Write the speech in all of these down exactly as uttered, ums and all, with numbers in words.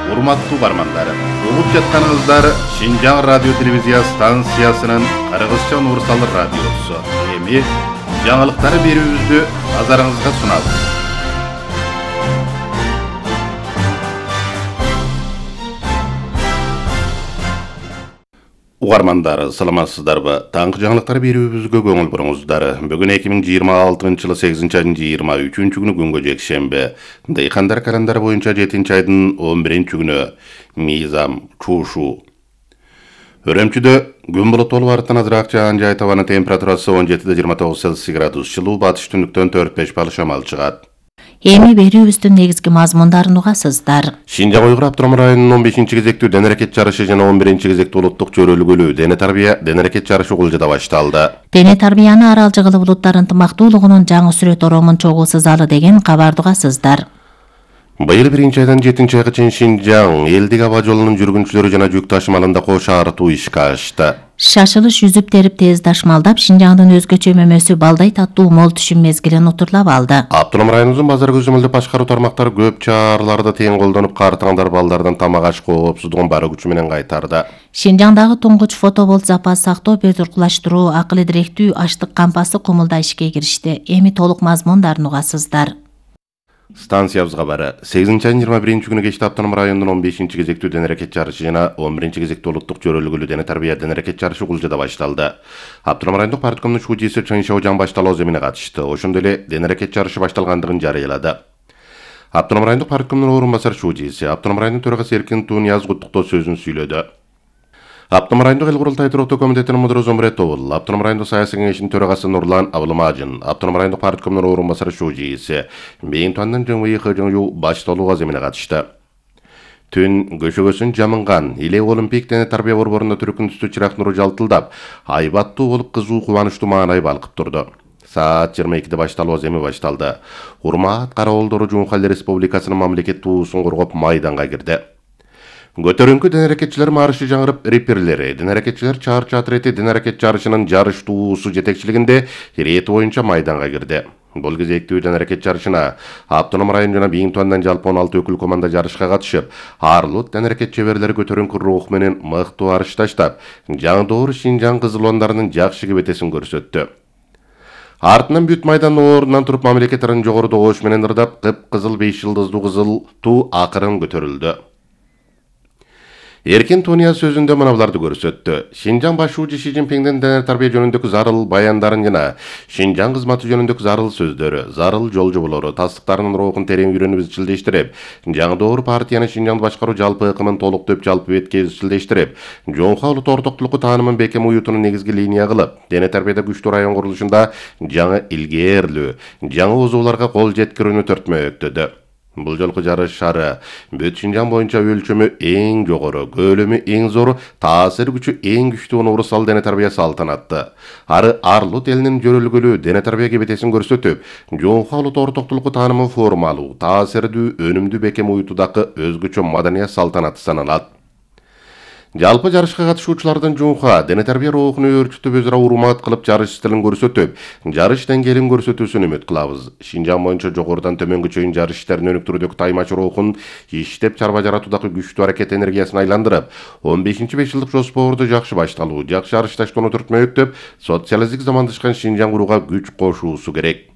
Урматтуу бармандар, угуп жатканыңыздар Шинжаң радио телевизия станциясынын Кыргызча универсал радиосу. Эми жаңылыктары берүүбүздү назарыңызга сунабыз. Угармандар, саламатсыздарбы? Таңкы жаңылыктар берүүбүзгө көңүл буруңуздар. Бүгүн эки миң жыйырма алтынчы жылы сегизинчи айдын жыйырма үчүнчү күнү күнгө жекшемби. Дыйкандар календары боюнча жетинчи айдын он биринчи күнү. Мыйзам чушу. Өрөмчүдө күн булуттуу арттан азыраак жаан жай табанын температурасы он жети жыйырма тогуз Цельсий градус, жылуу батыш түндүктөн төрт беш балл шамал чыгат. Эми берүүбүздүн негизги мазмундарын угасыздар. Шинжаң Уйгур автоном районунун он бешинчи кезектүү ден аракет жарышы жана он биринчи кезектүү улуттук жөрөлгөлүү дене тарбия ден аракет жарышы Кулжада башталды. Дене тарбияны Арал жыгылы булуттар ынтымактуулугунун жаңы сүрөт оромун чогуу сызалы деген кабарды угасыздар. Быйыл биринчи айдан жетинчи айга чейин Шинжаң элдик аба жолунун жүргүнчүлөрү жана жүк ташымалында кош артуу ишке ашты. Шашылыш жүзүп терип тез дашмалдап Шинжаңдын өзгөчө мөмөсү балдай таттуу мол түшүм мезгилин утурлап алды. Автоном районубуздун базар көзөмөлдөп башкаруу тармактары көп чараларды тең колдонуп, картаңдар балдардан тамак аш коопсуздугун бары күчү менен кайтарды. Шинжаңдагы туңгуч фотоболт запас сактоо бөтүркулаштыруу акыл идиректүү аштык кампасы кумулда ишке киришти. Эми толук мазмундарын угасыздар. Станциябызга бары сегизинчи айдын жыйырма биринчи күнү кечте автоном районунун он бешинчи кезектүү ден аракет жарышы жана он биринчи кезектүү улуттук жөрөлгөлүү дене тарбия ден аракет жарышы Кулжада башталды. Автоном райондук парткомдун шуучусу Чыншаожан Башталоз эмине катышты. Ошондой эле ден аракет жарышы башталгандыгын жарыялады. Автоном райондук парткомдун орун басар шуучусу автоном районунун төрагасы Эркин Тунияз куттуктоо сөзүн сүйлөдү. Автоном райондук эл курултай туруктуу комитетинин мудуру Зомрет Оол, автоном райондук саясий кеңешинин төрагасы Нурлан Абылмажин, автоном райондук парткомдун орун басары шуучусу Бейинтуандын Жыңвый Хыжыңжуу Башталууга земине катышты. Түн көшөгөсүн жамынган Иле Олимпик дене тарбия борборунда түркүн түстүү чырак нуру жалтылдап, айбаттуу болуп кызуу кубанычтуу маанай балкып турду. Саат жыйырма экиде Башталуу земи башталды. Урмат караолдору Жумхал Республикасынын мамлекет туусун коргоп майданга кирди. Көтөрүңкү ден аракетчилер маршы жаңырып реперлери, ден аракетчилер чарчы атрети ден аракет жарышынын жарыш туусу жетекчилигинде ирети боюнча майданга кирди. Бул кезектүү ден аракет жарышына автоном район жана Бейинтуандан жалпы он алты өкүл команда жарышка катышып, Арлут ден аракет чеберлери көтөрүңкү рух менен мыктуу арыш таштап, жаңдоор Шинжаң кызылондарынын жакшы кебетесин көрсөттү. Артынан бүт майдан ордунан туруп мамлекеттерин жогоруда ош менен ырдап, кып-кызыл беш жылдыздуу кызыл туу акырын көтөрүлдү. Эркин Туния сөзүндө мынабуларды көрсөттү. Шинжаң башчысы Ши Цзиньпиңдин дене тарбия жөнүндөгү зарыл баяндарын жана Шинжаң кызматы жөнүндөгү зарыл сөздөрү, зарыл жол жоболору, тастыктарынын рухун терең үйрөнүп изчилдештирип, жаңдоор партияны Шинжаңды башкаруу жалпы ыкымын толуктоп жалпы бетке изчилдештирип, жоңха улут ортоктулуку таанымын бекем уютунун негизги линия кылып, дене тарбияда күчтүү район курулушунда жаңы илгээрлүү, жаңы узууларга кол жеткирүүнү төртмөктөдү. Бул жолку жарыш шары бүт Шинжаң боюнча өлчөмү эң жогору, көлөмү эң зору, таасир күчү эң күчтүү универсал дене тарбия салтанатты. Ары Арлут элинин жөрөлгөлүү дене тарбия кебетесин көрсөтүп, жоңха улут ортоктулуку таанымы формалуу, таасирдүү, өнүмдүү бекем уютудагы өзгөчө маданият салтанаты саналат. Жалпы жарышка катышуучулардын жоңха дене тарбия рухуну өөрчүтүп өзара урмат кылып жарыш стилин көрсөтүп, жарыш деңгээлин көрсөтүүсүн үмүт кылабыз. Шинжаң боюнча жогорудан төмөнгө чейин жарыш иштерин өнүктүрүүдөгү таймач рухун иштеп чарба жаратуудагы күчтүү аракет энергиясын айландырып, он бешинчи беш жылдык жоспорду жакшы башталуу, жакшы арыш таштоону түртмөктөп, социалисттик замандашкан Шинжаң курууга күч кошуусу керек.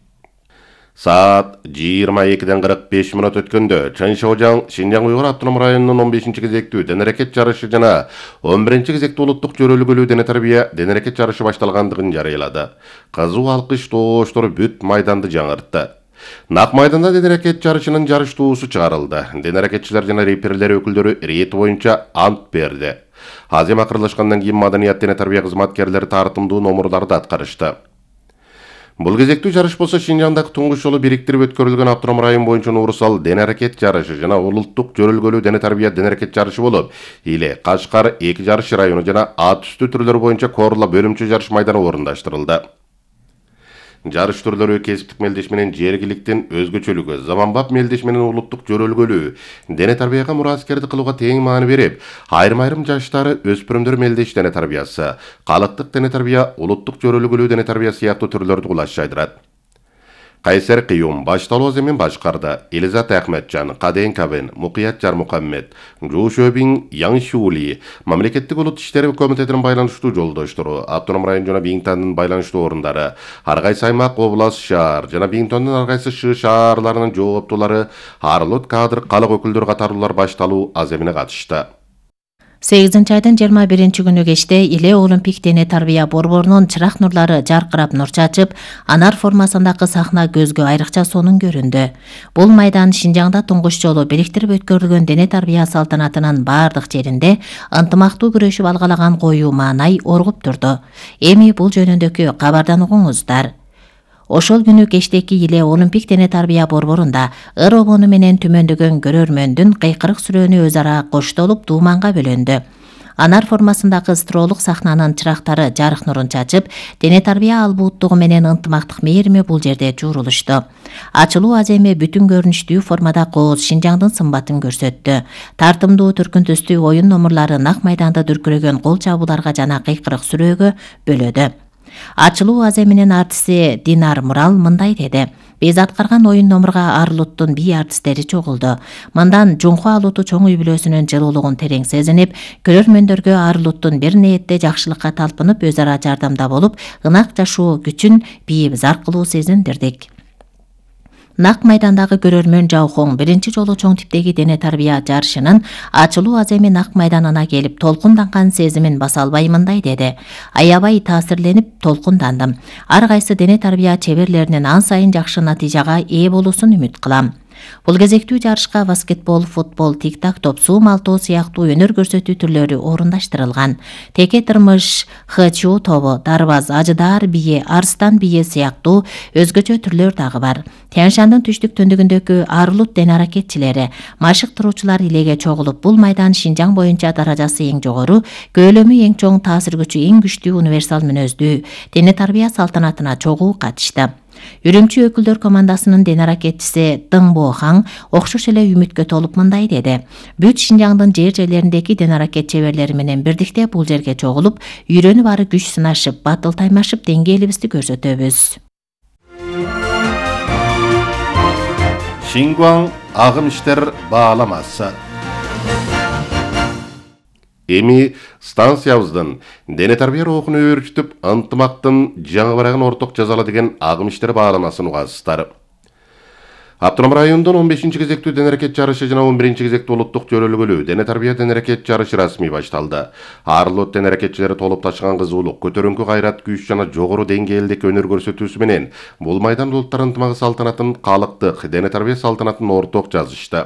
Саат жыйырма экиден кырк беш мүнөт өткөндө Чыншаожан Шинжаң Уйгур автоном районунун он бешинчи кезектүү ден аракет жарышы жана он биринчи кезектүү улуттук жөрөлгөлүү дене тарбия ден аракет жарышы башталгандыгын жарыялады. Кызуу алкыш тооштор бүт майданды жаңыртты. Нак майданда ден аракет жарышынын жарыш туусу чыгарылды. Ден аракетчилер жана реперлер өкүлдөрү ирети боюнча ант берди. Азем акырлашкандан кийин маданият дене тарбия кызматкерлери тартымдуу номурларды аткарышты. Бул кезектүү жарыш болсо Шинжаңдагы туңгуч жолу бириктирип өткөрүлгөн автоном район боюнча универсал дене аракет жарышы жана улуттук жөрөлгөлүү дене тарбия дене аракет жарышы болуп, Иле, Кашкар эки жарыш району жана ат үстү түрлөрү боюнча Корла бөлүмчө жарыш майданы орундаштырылды. Жарыш түрлөрү кесиптик мелдеш менен жергиликтин өзгөчөлүгү, заманбап мелдеш менен улуттук жөрөлгөлүү, дене тарбияга мураскерди кылууга тең маани берип, айрым-айрым жаштары өспүрүмдөр мелдеш дене тарбиясы, калыктык дене тарбия, улуттук жөрөлгөлүү дене тарбия сыяктуу түрлөрдү кулаш жайдырат. Кайсер Кыюм башталуу аземин башкарды. Элизат Ахметжан, Каден Кабен, Мукият Жармукаммед, Жу Шөбин, Яң Шули, Мамлекеттик улут иштери комитетинин байланыштуу жолдоштору, Автоном район жана Биңтандын байланыштуу орундары, ар кайсы аймак, област, шаар жана Биңтондун ар кайсы шы шаарларынын жооптулары, Арлут кадр калык өкүлдөрү катарлуулар башталуу аземине катышты. сегизинчи айдын жыйырма биринчи күнү кечте Иле Олимпик дене тарбия борборунун чырак нурлары жаркырап нур чачып, анар формасындагы сахна көзгө айрыкча сонун көрүндү. Бул майдан Шинжаңда туңгуч жолу бириктирип өткөрүлгөн дене тарбия салтанатынын бардык жеринде ынтымактуу күрөшүп алгалаган коюу маанай оргуп турду. Эми бул жөнүндөгү кабардан угуңуздар. Ошол күнү кечтеки Иле Олимпик дене тарбия борборунда ыр обону менен түмөндөгөн көрөрмөндүн кыйкырык сүрөөнү өз ара коштолуп дууманга бөлөндү. Анар формасындагы стролук сахнанын чырактары жарык нурун чачып, дене тарбия албууттугу менен ынтымактык мээрими бул жерде жуурулушту. Ачылуу аземи бүтүн көрүнүштүү формада кооз Шинжаңдын сымбатын көрсөттү. Тартымдуу түркүн түстүү оюн номурлары нак майданда дүркүрөгөн кол чабууларга жана кыйкырык сүрөөгө бөлөдү. Ачылуу аземинин артисти Динар Мурал мындай деди: Биз аткарган оюн номурга Арлуттун бий артисттери чогулду. Мындан Жунху Алуту чоң үй бүлөсүнүн жылуулугун терең сезинип, көрөрмөндөргө Арлуттун бир ниетте жакшылыкка талпынып, өз ара жардамда болуп, ынак жашоо күчүн бийибиз аркылуу сезиндирдик. Нак майдандагы көрөрмөн Жаухоң биринчи жолу чоң типтеги дене тарбия жарышынын ачылуу аземи нак майданына келип толкунданган сезимин баса албай мындай деди: Аябай таасирленип толкундандым. Ар кайсы дене тарбия чеберлеринин ан сайын жакшы натыйжага ээ болуусун үмүт кылам. Бул кезектүү жарышка баскетбол, футбол, тик-так, топсуу, малтоо сыяктуу өнөр көрсөтүү түрлөрү орундаштырылган. Теке тырмыш, хчу тобу, дарбаз, ажыдаар бие, арстан бие сыяктуу өзгөчө түрлөр дагы бар. Тянь-Шандын түштүк төндүгүндөгү Арлут дене аракетчилери, машык туруучулар илеге чогулуп, бул майдан Шинжаң боюнча даражасы эң жогору, көөлөмү эң чоң, таасир күчү эң күчтүү универсал мүнөздүү дене тарбия салтанатына чогуу катышты. Үрүмчү өкүлдөр командасынын дене аракетчиси Дың Бохан окшош эле үмүткө толуп мындай деди: Бүт Шинжаңдын жер жерлериндеги дене аракет чеберлери менен бирдикте бул жерге чогулуп, үйрөнүп ары күч сынашып, батыл таймашып деңгээлибизди көрсөтөбүз. Шингуаң агым иштер бааламасы. Эми станциябыздын дене тарбия рухун өөрчүтүп, ынтымактын жаңы барагын орток жазалы деген агым иштер бааламасын угасыздар. Автоном райондун он бешинчи кезектүү дене аракет жарышы жана он биринчи кезектүү улуттук жөрөлгөлүү дене тарбия дене аракет жарышы расмий башталды. Арлут дене аракетчилери толуп ташыган кызуулук, көтөрүңкү кайрат, күч жана жогору деңгээлдеги өнөр көрсөтүүсү менен бул майдан улуттар ынтымагы салтанатын, калыктык дене тарбия салтанатын орток жазышты.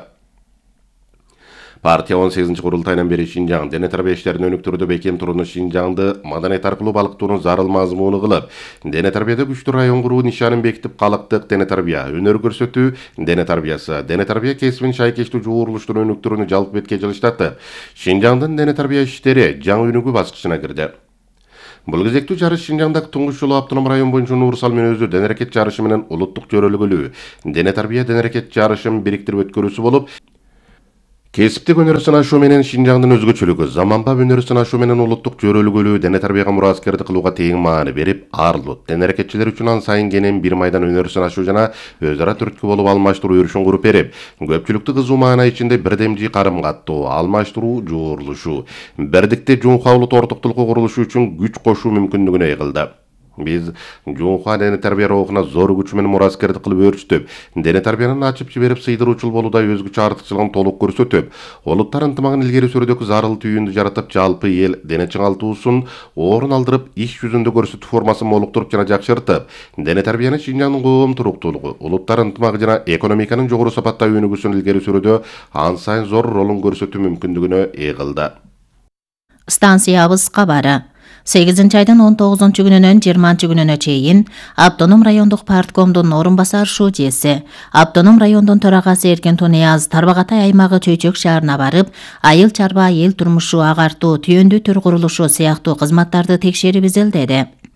Партия он сегизинчи курултайынан бери Шинжаң дене тарбия иштерин өнүктүрүүдө бекем турууну, Шинжаңды маданият аркылуу балыктоонун зарыл мазмуну кылып, дене тарбияда күчтүү район куруу нишанын бекитип, калыктык дене тарбия, өнөр көрсөтүү дене тарбиясы, дене тарбия кесибин шайкештүү жуурулуштун өнүктүрүүнү жалпы бетке жылыштатып, Шинжаңдын дене тарбия иштери жаңы өнүгүү баскычына кирди. Бул кезектүү жарыш Шинжаңдагы туңгуч жолу автоном район боюнча универсал мүнөздүү дене аракет жарышы менен улуттук жөрөлгөлүү дене тарбия дене аракет жарышын бириктирип өткөрүүсү болуп, кесиптик өнөр сынашуу менен Шинжаңдын өзгөчөлүгү, заманбап өнөр сынашуу менен улуттук жөрөлгөлүү дене тарбияга мураскердик кылууга тең маани берип, Арлут дене аракетчилери үчүн ан сайын кенен бир майдан өнөр сынашуу жана өз ара түрткү болуп алмаштыруу үрүшүн куруп берип, көпчүлүктү кызуу маанай ичинде бирдемжи карым каттоо, алмаштыруу, жуурулушуу, бирдикте Жунху Алут ортоктулукку курулушу үчүн күч кошуу мүмкүндүгүнө ыйгылды. Биз Жунху дене тарбия рухуна зор күч менен мураскердик кылып өөрчүтүп, дене тарбиянын ачып жиберип сыйдыруучул болууда өзгөчө артыкчылыгын толук көрсөтүп, улуттар ынтымагын илгери сүрүүдөгү зарыл түйүндү жаратып, жалпы эл дене чыңалтуусун орун алдырып, иш жүзүндө көрсөтүү формасын молуктуруп жана жакшыртып, дене тарбияны Шинжаңдын коом туруктуулугу, улуттар ынтымагы жана экономиканын жогору сапаттагы өнүгүүсүн илгери сүрүүдө ан сайын зор ролун көрсөтүү мүмкүндүгүнө ыйгылды. Станциябыз кабары. сегизинчи айдын он тогузунчу күнүнөн жыйырманчы күнүнө чейин Автоном райондук парткомдун орун басар шужеси, Автоном райондун төрагасы Эркен Тунияз Тарбагатай аймагы Чөйчөк шаарына барып, айыл чарба, эл турмушу, агартуу, түйөндүү төр курулушу сыяктуу кызматтарды текшерип изилдеди.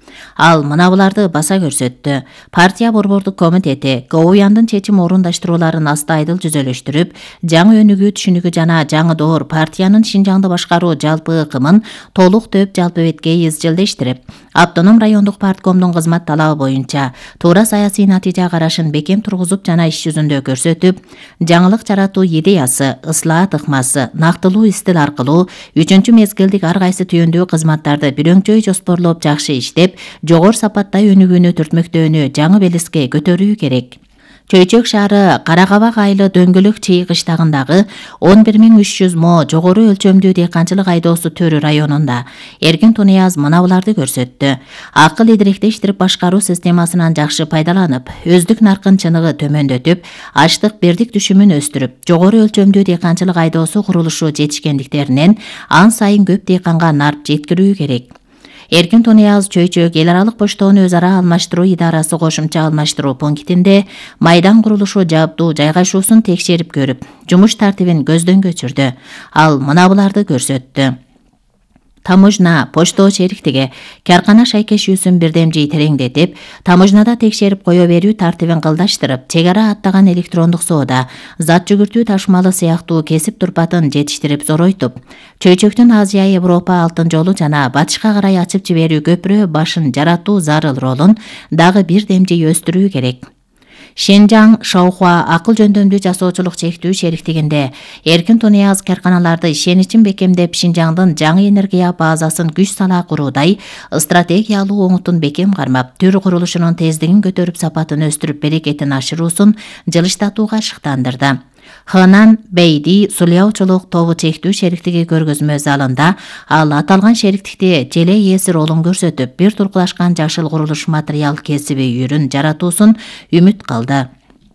Ал мына буларды баса көрсөттү. Партия борбордук комитети ГОУЯндын чечим орундаштырууларын аста айдыл жүзөлөштүрүп, жаңы өнүгүү түшүнүгү жана жаңы доор партиянын Шинжаңды башкаруу жалпы ыкымын толук төп жалпы бетке изчилдештирип, автоном райондук парткомдун кызмат талабы боюнча туура саясий натыйжа карашын бекем тургузуп жана иш жүзүндө көрсөтүп, жаңылык жаратуу идеясы, ыслаат ыкмасы, нактылуу истил аркылуу үчүнчү мезгилдик ар кайсы түйүндүү кызматтарды бирөңчөй жоспорлоп жакшы иштеп, жогору сапатта өнүгүүнү түртмөктөөнү жаңы белеске көтөрүү керек. Чөйчөк шаары Каракабак айылы Дөңгөлөк чый кыштагындагы он бир миң үч жүз мо жогору өлчөмдүү дыйканчылык айдоосу төрү районунда Эркин Тунияз мына буларды көрсөттү. Акыл идиректештирип башкаруу системасынан жакшы пайдаланып, өздүк наркын чыныгы төмөндөтүп, ачлык бердик түшүмүн өстүрүп, жогору өлчөмдүү дыйканчылык айдоосу курулушу жетишкендиктеринен ан сайын көп дыйканга нарп жеткирүү керек. Эркин Тунияз Чөйчөк эл аралык поштоону өз ара алмаштыруу идарасы кошумча алмаштыруу пунктинде майдан курулушу жабдуу жайгашуусун текшерип көрүп, жумуш тартибин көздөн кечирди. Ал мына буларды көрсөттү. Таможна, поштоо шериктиги каркана шайкешүүсүн бирдемжий тереңдетип, таможнада текшерип кое берүү тартибин кылдаштырып, чек ара аттаган электрондук соода, зат жүгүртүү ташымалы сыяктуу кесип турпатын жетиштирип зоройтуп, Чөйчөктүн Азия Европа алтын жолу жана батышка карай ачып жиберүү көпүрө башын жаратуу зарыл ролун дагы бирдемжий өстүрүү керек. Шинжаң Шаухуа акыл жөндөмдүү жасоочулук чектүү шериктигинде Эркин Тунияз карканаларды ишеничин бекемдеп, Шинжаңдын жаңы энергия базасын күч сала куруудай стратегиялуу оңутун бекем кармап, түр курулушунун тездигин көтөрүп, сапатын өстүрүп, берекетин ашыруусун жылыштатууга шыктандырды. Хынан Бейди сулуяучулук тобу чектүү шериктиги көргөзмө залында ал аталган шериктикти желе ээси ролун көрсөтүп, бир туркулашкан жашыл курулуш материал кесиби үйрүн жаратуусун үмүт кылды.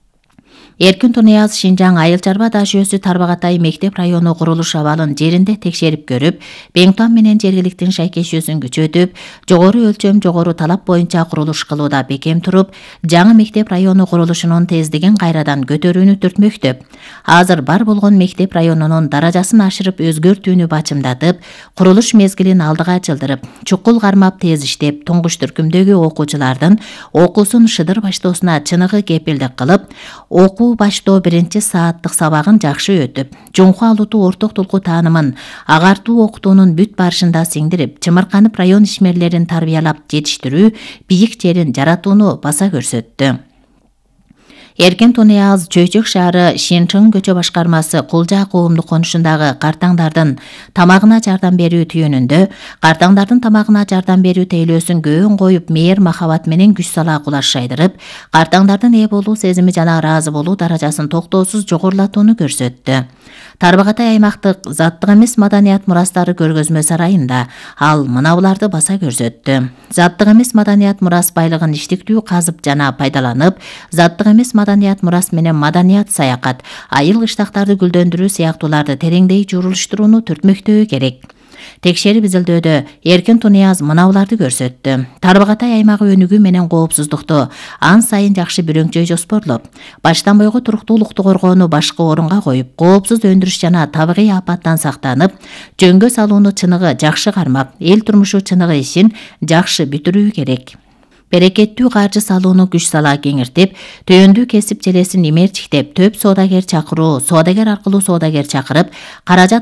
Эркин Тунияз Шинжаң айыл чарба даш жүйөсү Тарбагатай мектеп району курулуш абалын жеринде текшерип көрүп, Беңтон менен жергиликтин шайкешүүсүн күчөтүп, жогору өлчөм, жогору талап боюнча курулуш кылууда бекем туруп, жаңы мектеп району курулушунун тездигин кайрадан көтөрүүнү түртмөктөп, азыр бар болгон мектеп районунун даражасын ашырып өзгөртүүнү бачымдатып, курулуш мезгилин алдыга чылдырып, чукул кармап тез иштеп, туңгуч түркүмдөгү окуучулардын окуусун шыдыр баштоосуна чыныгы кепилдик кылып, окуу баштоо биринчи сааттык сабагын жакшы өтүп, жоңку алутуу орток тулку таанымын агартуу окутуунун бүт барышында сиңдирип, чымырканып район ишмерлерин тарбиялап жетиштирүү, бийик жерин жаратууну баса көрсөттү. Эркин Тунияз Чөйчөк шаары Шинчың көчө башкармасы Кулжа коомдук конушундагы картаңдардын тамагына жардам берүү түйүнүндө картаңдардын тамагына жардам берүү тейлөөсүн көөн коюп, мээр махабат менен күч сала кулаш шайдырып, картаңдардын ээ болуу сезими жана ыраазы болуу даражасын токтоосуз жогорулатууну көрсөттү. Тарбагатай аймактык заттык эмес маданият мурастары көргөзмө сарайында ал мына буларды баса көрсөттү. Заттык эмес маданият мурас байлыгын иштиктүү казып жана пайдаланып, заттык эмес маданият мурас менен маданият саякат, айыл кыштактарды гүлдөндүрүү сыяктууларды тереңдей журулуштурууну түртмөктөө керек. Текшерип изилдөөдө Эркин Тунияз мына буларды көрсөттү. Тарбагатай аймагы өнүгүү менен коопсуздукту ан сайын жакшы бирөңчөй жоспорлоп, баштан бойго туруктуулукту коргоону башкы орунга коюп, коопсуз өндүрүш жана табигый апаттан сактанып, жөнгө салууну чыныгы жакшы кармап, эл турмушу чыныгы ишин жакшы бүтүрүү керек. Берекеттүү каржы салууну күч сала кеңиртип, төйөндүү кесип желесин имерчиктеп, төп соодагер чакыруу, соодагер аркылуу соодагер чакырып, каражат